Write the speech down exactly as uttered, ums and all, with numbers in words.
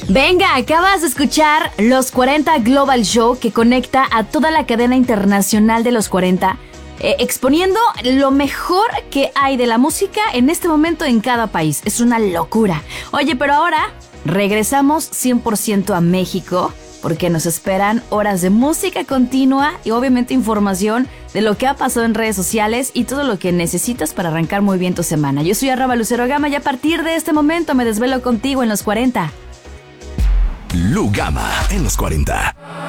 Venga, acabas de escuchar Los cuarenta Global Show, que conecta a toda la cadena internacional de los cuarenta, eh, exponiendo lo mejor que hay de la música en este momento en cada país. Es una locura. Oye, pero ahora regresamos cien por ciento a México, porque nos esperan horas de música continua y obviamente información de lo que ha pasado en redes sociales y todo lo que necesitas para arrancar muy bien tu semana. Yo soy arroba Lucero Gama y a partir de este momento me desvelo contigo en los cuarenta. Lu Gama en los cuarenta.